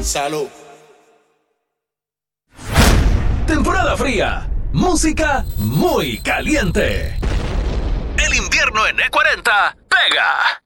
Salud. Temporada fría. Música muy caliente. El invierno en E40 pega.